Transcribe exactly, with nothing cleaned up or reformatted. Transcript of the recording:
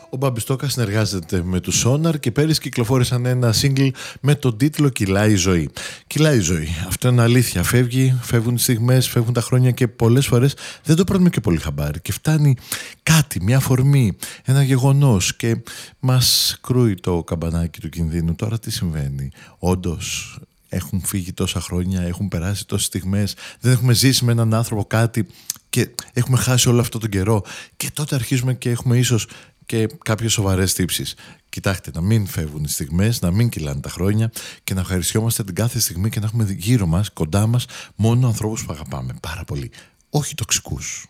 Ο Μπαμπιστόκα συνεργάζεται με τους Sonar και πέρυσι κυκλοφόρησαν ένα single με τον τίτλο «Κυλάει η ζωή». Κυλάει η ζωή. Αυτό είναι αλήθεια. Φεύγει, φεύγουν οι στιγμές, φεύγουν τα χρόνια και πολλές φορές δεν το παίρνουμε και πολύ χαμπάρι. Και φτάνει κάτι, μια αφορμή, ένα γεγονός και μας κρούει το καμπανάκι του κινδύνου. Τώρα τι συμβαίνει? Όντως έχουν φύγει τόσα χρόνια, έχουν περάσει τόσες στιγμές, δεν έχουμε ζήσει με έναν άνθρωπο κάτι και έχουμε χάσει όλο αυτό τον καιρό. Και τότε αρχίζουμε και έχουμε ίσως και κάποιες σοβαρές τύψεις. Κοιτάξτε, να μην φεύγουν οι στιγμές, να μην κυλάνε τα χρόνια και να ευχαριστιόμαστε την κάθε στιγμή και να έχουμε γύρω μας, κοντά μας, μόνο ανθρώπους που αγαπάμε πάρα πολύ. Όχι τοξικούς.